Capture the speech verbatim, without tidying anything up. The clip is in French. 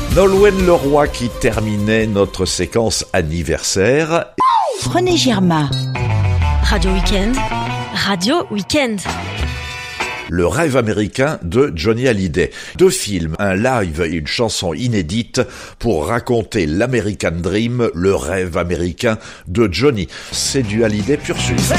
Nolwenn Leroy qui terminait notre séquence anniversaire. René Girma. Radio Week-end. Radio Week-end. Le rêve américain de Johnny Hallyday. Deux films, un live et une chanson inédite pour raconter l'American Dream, le rêve américain de Johnny. C'est du Hallyday pur sucre.